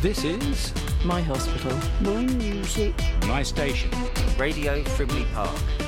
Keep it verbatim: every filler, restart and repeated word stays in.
This is My hospital. My music. My station. Radio Frimley Park.